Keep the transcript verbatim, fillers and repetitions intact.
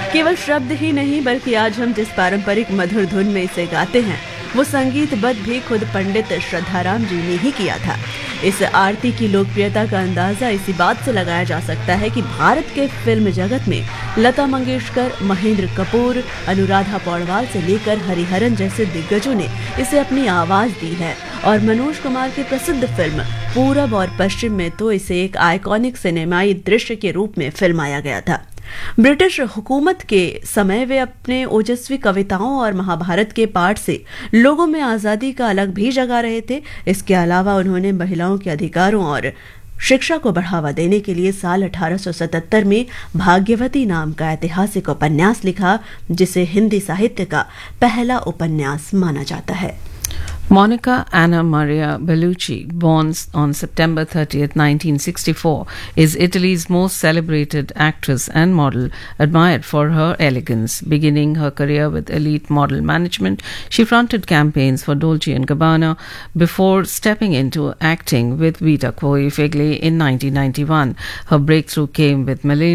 केवल शब्द ही नहीं बल्कि आज हम जिस पारंपरिक मधुर धुन में इसे गाते हैं वो संगीतबद्ध भी खुद पंडित श्रद्धाराम जी ने ही किया था। इस आरती की लोकप्रियता का अंदाजा इसी बात से लगाया जा सकता है कि भारत के फिल्म जगत में लता मंगेशकर, महेंद्र कपूर, अनुराधा पौडवाल से लेकर हरिहरन जैसे दिग्गजों ने इसे अपनी आवाज दी है और मनोज कुमार की प्रसिद्ध फिल्म पूरब और पश्चिम में तो इसे एक आइकॉनिक सिनेमाई दृश्य के रूप में फिल्माया गया था। ब्रिटिश हुकूमत के समय वे अपने ओजस्वी कविताओं और महाभारत के पाठ से लोगों में आजादी का अलग भी जगा रहे थे। इसके अलावा उन्होंने महिलाओं के अधिकारों और शिक्षा को बढ़ावा देने के लिए साल अठारह सौ सतहत्तर में भाग्यवती नाम का ऐतिहासिक उपन्यास लिखा, जिसे हिंदी साहित्य का पहला उपन्यास माना जाता है। Monica Anna Maria Bellucci, born on September thirtieth, nineteen sixty-four, is Italy's most celebrated actress and model, admired for her elegance. Beginning her career with elite model management, she fronted campaigns for Dolce and Gabbana before stepping into acting with Vita Koi Figli in nineteen ninety-one. Her breakthrough came with Millennium